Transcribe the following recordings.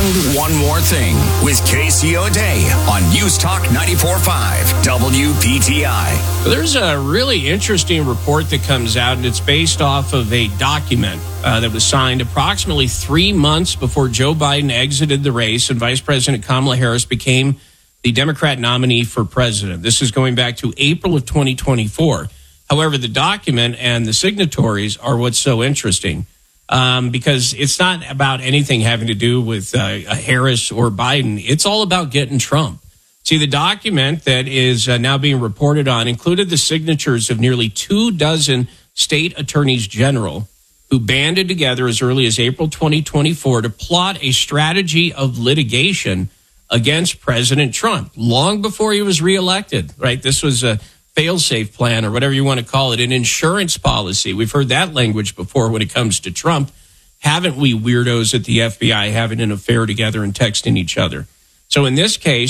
And one more thing with Casey O'Day on News Talk 94.5 WPTI. There's a really interesting report that comes out, and it's based off of a document that was signed approximately 3 months before Joe Biden exited the race and Vice President Kamala Harris became the Democrat nominee for president. This is going back to April of 2024. However, the document and the signatories are what's so interesting. Because it's not about anything having to do with Harris or Biden. It's all about getting Trump. See, the document that is now being reported on included the signatures of nearly 24 state attorneys general who banded together as early as April 2024 to plot a strategy of litigation against President Trump long before he was reelected, right? This was a fail-safe plan or whatever you want to call it, an insurance policy. We've heard that language before when it comes to Trump. Haven't we, weirdos at the FBI, having an affair together and texting each other? So in this case,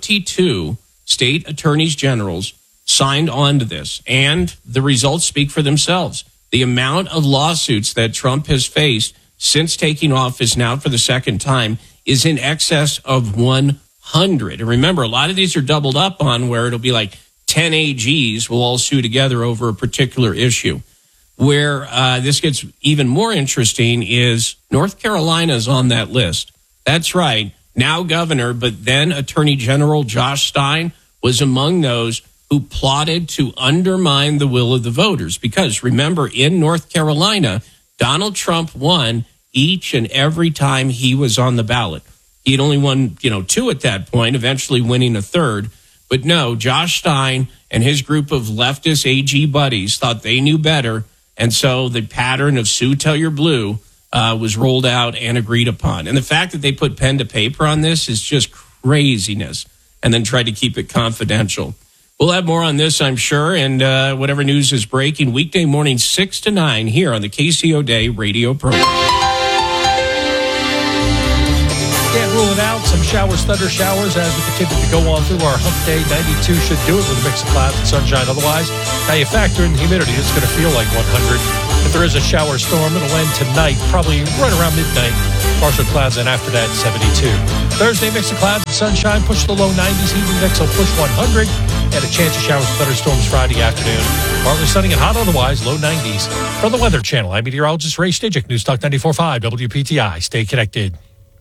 22 state attorneys generals signed on to this, and the results speak for themselves. The amount of lawsuits that Trump has faced since taking office now for the second time is in excess of 100. And remember, a lot of these are doubled up on where it'll be like 10 AGs will all sue together over a particular issue. Where this gets even more interesting is North Carolina is on that list. That's right. Now governor, but then Attorney General Josh Stein was among those who plotted to undermine the will of the voters. Because remember, in North Carolina, Donald Trump won each and every time he was on the ballot. He'd only won, 2 at that point, eventually winning a third. But no, Josh Stein and his group of leftist AG buddies thought they knew better. And so the pattern of sue till you're blue was rolled out and agreed upon. And the fact that they put pen to paper on this is just craziness, and then tried to keep it confidential. We'll have more on this, I'm sure, and whatever news is breaking weekday morning 6 to 9 here on the Casey O'Day radio program. Can't rule it out. Some showers, thunder showers as we continue to go on through our hump day. 92 should do it with a mix of clouds and sunshine. Otherwise, now you factor in the humidity, it's going to feel like 100. If there is a shower storm, it'll end tonight, probably right around midnight. Partial clouds, and after that, 72. Thursday, mix of clouds and sunshine. Push the low 90s. Heat index will push 100. And a chance of showers and thunderstorms Friday afternoon. Partly sunny and hot otherwise, low 90s. From the Weather Channel, I'm meteorologist Ray Stijik, News Talk 94.5 WPTI. Stay connected.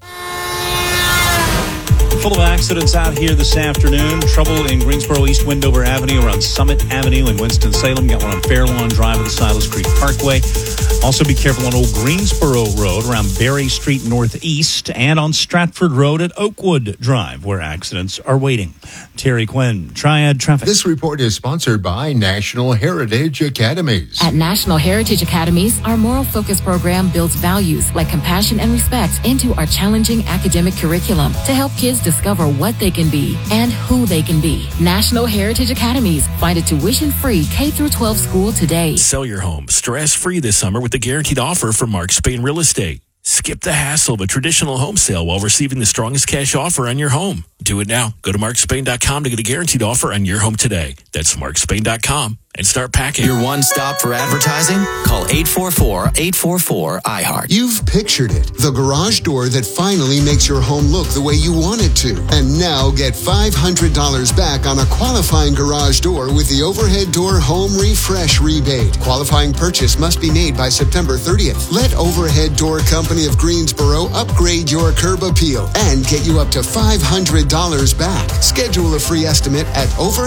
Full of accidents out here this afternoon. Trouble in Greensboro, East Wendover Avenue, around Summit Avenue in Winston-Salem. Got one on Fairlawn Drive at the Silas Creek Parkway. Also be careful on Old Greensboro Road around Berry Street Northeast and on Stratford Road at Oakwood Drive, where accidents are waiting. Terry Quinn, Triad Traffic. This report is sponsored by National Heritage Academies. At National Heritage Academies, our moral-focused program builds values like compassion and respect into our challenging academic curriculum to help kids discover what they can be and who they can be. National Heritage Academies. Find a tuition-free K-12 school today. Sell your home stress-free this summer with the guaranteed offer from Mark Spain Real Estate. Skip the hassle of a traditional home sale while receiving the strongest cash offer on your home. Do it now. Go to markspain.com to get a guaranteed offer on your home today. That's markspain.com and start packing. Your one stop for advertising? Call 844-844-iHeart. You've pictured it. The garage door that finally makes your home look the way you want it to. And now get $500 back on a qualifying garage door with the Overhead Door Home Refresh Rebate. Qualifying purchase must be made by September 30th. Let Overhead Door Company of Greensboro upgrade your curb appeal and get you up to $500 back. Schedule a free estimate at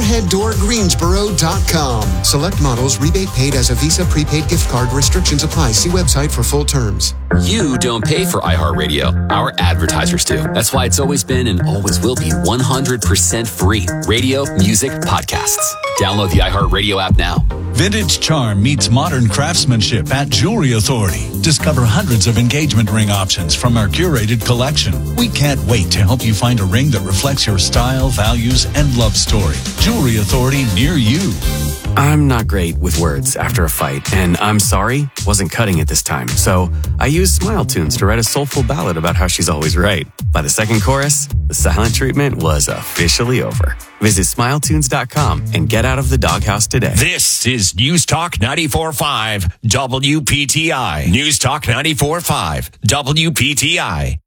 overheaddoorgreensboro.com. Select models, rebate paid as a Visa prepaid gift card. Restrictions apply. See website for full terms. You don't pay for iHeartRadio. Our advertisers do. That's why it's always been and always will be 100% free. Radio, music, podcasts. Download the iHeartRadio app now. Vintage charm meets modern craftsmanship at Jewelry Authority. Discover hundreds of engagement ring options from our curated collection. We can't wait to help you find a ring that reflects your style, values, and love story. Jewelry Authority near you. I'm not great with words after a fight, and I'm sorry wasn't cutting it this time. So I used Smile Tunes to write a soulful ballad about how she's always right. By the second chorus, the silent treatment was officially over. Visit SmileTunes.com and get out of the doghouse today. This is News Talk 94.5 WPTI. News Talk 94.5 WPTI.